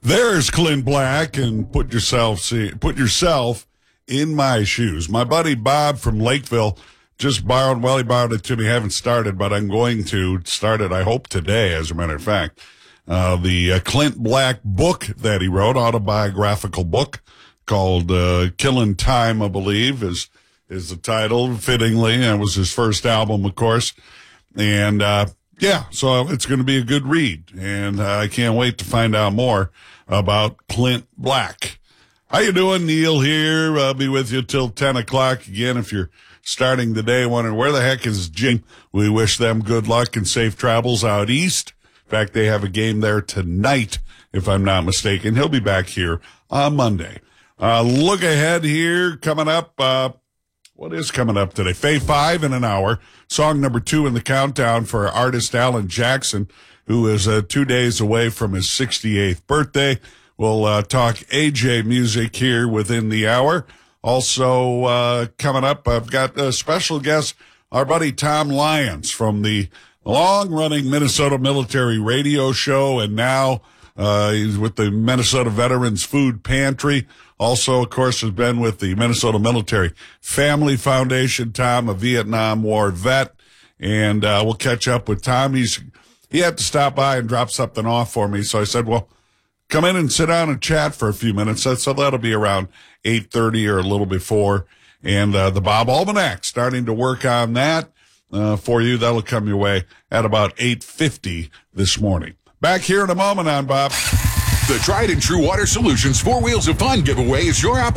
There's Clint Black, and put yourself in my shoes. My buddy Bob from Lakeville just borrowed it to me. Haven't started, but I'm going to start it, I hope, today, as a matter of fact. The Clint Black book that he wrote, autobiographical book called Killin' Time, I believe, is the title, fittingly. That was his first album, of course. And so it's going to be a good read, and I can't wait to find out more about Clint Black. How you doing? Neil here. I'll be with you till 10 o'clock. Again, if you're starting the day wondering where the heck is Jim, we wish them good luck and safe travels out east. In fact, they have a game there tonight, if I'm not mistaken. He'll be back here on Monday. Look ahead here, coming up. What is coming up today? Fay 5 in an hour. Song number 2 in the countdown for artist Alan Jackson, who is 2 days away from his 68th birthday. We'll talk AJ music here within the hour. Also, coming up, I've got a special guest, our buddy Tom Lyons from the long-running Minnesota Military Radio Show, and now he's with the Minnesota Veterans Food Pantry. Also, of course, has been with the Minnesota Military Family Foundation. Tom, a Vietnam War vet, and we'll catch up with Tom. He had to stop by and drop something off for me, so I said, well, come in and sit down and chat for a few minutes. So that'll be around 8:30 or a little before. And the Bob Almanac, starting to work on that for you. That'll come your way at about 8:50 this morning. Back here in a moment on Bob. The Tried and True Water Solutions 4 Wheels of Fun giveaway is your opportunity.